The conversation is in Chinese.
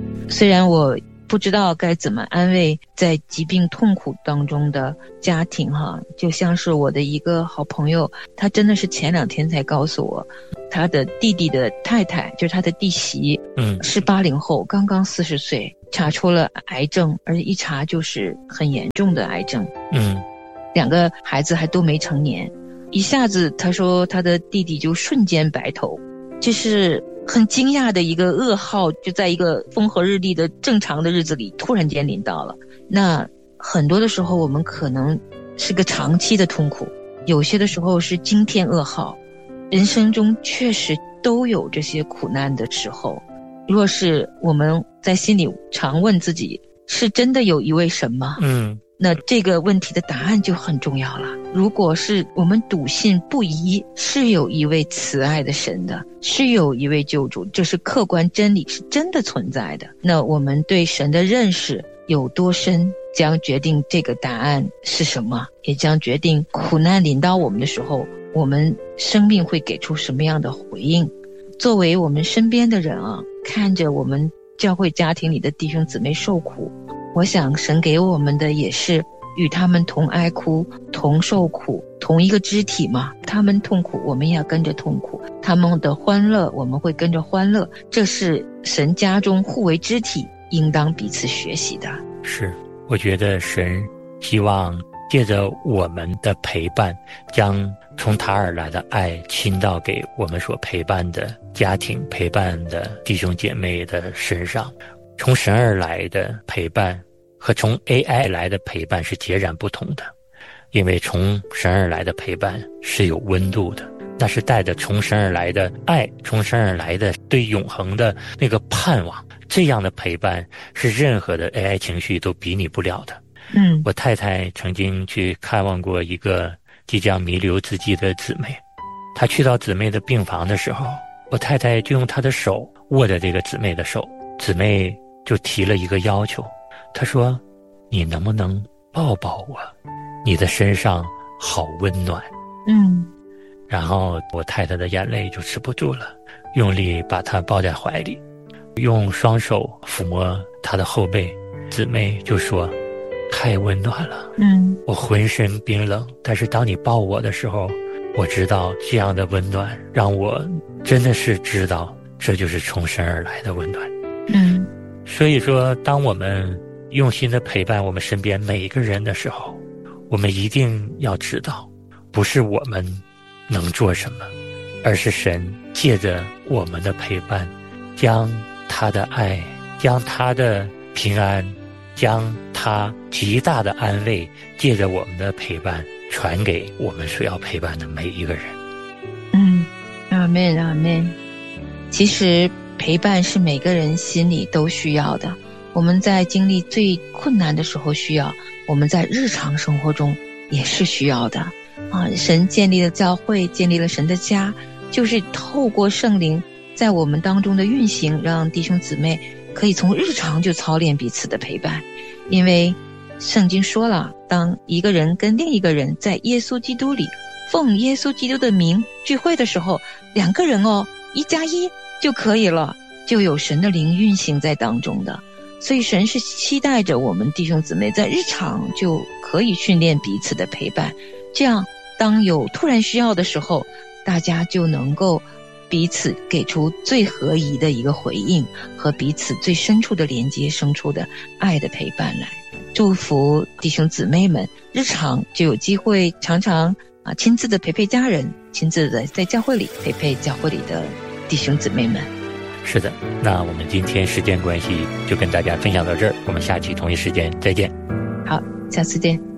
虽然我不知道该怎么安慰在疾病痛苦当中的家庭就像是我的一个好朋友，他真的是前2天才告诉我，他的弟弟的太太，就是他的弟媳，是80后，刚刚40岁，查出了癌症，而且一查就是很严重的癌症。2个孩子还都没成年，一下子他说他的弟弟就瞬间白头，这是很惊讶的一个噩耗，就在一个风和日丽的正常的日子里突然间临到了。那很多的时候我们可能是个长期的痛苦，有些的时候是惊天噩耗，人生中确实都有这些苦难的时候。若是我们在心里常问自己，是真的有一位神吗？那这个问题的答案就很重要了。如果是我们笃信不疑，是有一位慈爱的神的，是有一位救主，这是客观真理，是真的存在的。那我们对神的认识有多深，将决定这个答案是什么，也将决定苦难临到我们的时候，我们生命会给出什么样的回应。作为我们身边的人看着我们教会家庭里的弟兄姊妹受苦，我想神给我们的也是与他们同哀哭，同受苦，同一个肢体嘛。他们痛苦，我们也要跟着痛苦；他们的欢乐，我们会跟着欢乐。这是神家中互为肢体，应当彼此学习的。 是，我觉得神希望借着我们的陪伴，将从他而来的爱倾倒给我们所陪伴的家庭、陪伴的弟兄姐妹的身上。从神而来的陪伴和从 AI 来的陪伴是截然不同的，因为从神而来的陪伴是有温度的，那是带着从神而来的爱，从神而来的对永恒的那个盼望。这样的陪伴是任何的 AI 情绪都比拟不了的。我太太曾经去看望过一个即将弥留之际的姊妹，她去到姊妹的病房的时候，我太太就用她的手握着这个姊妹的手，姊妹就提了一个要求，她说：你能不能抱抱我，你的身上好温暖。然后我太太的眼泪就止不住了，用力把她抱在怀里，用双手抚摸她的后背。姊妹就说：太温暖了，我浑身冰冷，但是当你抱我的时候，我知道这样的温暖让我真的是知道这就是从神而来的温暖。所以说当我们用心的陪伴我们身边每一个人的时候，我们一定要知道，不是我们能做什么，而是神借着我们的陪伴，将他的爱，将他的平安，将他极大的安慰，借着我们的陪伴传给我们所要陪伴的每一个人。 阿们，阿们。其实陪伴是每个人心里都需要的，我们在经历最困难的时候需要，我们在日常生活中也是需要的神建立了教会，建立了神的家，就是透过圣灵在我们当中的运行，让弟兄姊妹可以从日常就操练彼此的陪伴。因为圣经说了，当一个人跟另一个人在耶稣基督里奉耶稣基督的名聚会的时候，2个人1+1就可以了，就有神的灵运行在当中的。所以神是期待着我们弟兄姊妹在日常就可以训练彼此的陪伴，这样当有突然需要的时候，大家就能够彼此给出最合宜的一个回应，和彼此最深处的连接生出的爱的陪伴来。祝福弟兄姊妹们日常就有机会常常亲自的陪陪家人，亲自的在教会里陪陪教会里的弟兄姊妹们。 是的，那我们今天时间关系就跟大家分享到这儿，我们下期同一时间再见。 好，下次见。